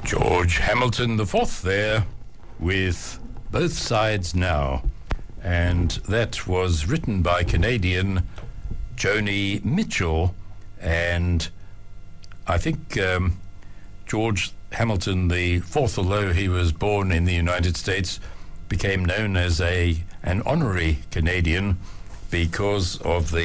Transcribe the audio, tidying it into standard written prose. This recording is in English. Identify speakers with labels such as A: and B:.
A: George Hamilton the Fourth there with Both Sides Now, and that was written by Canadian Joni Mitchell. And I think George Hamilton the Fourth, although he was born in the United States, became known as an honorary Canadian because of the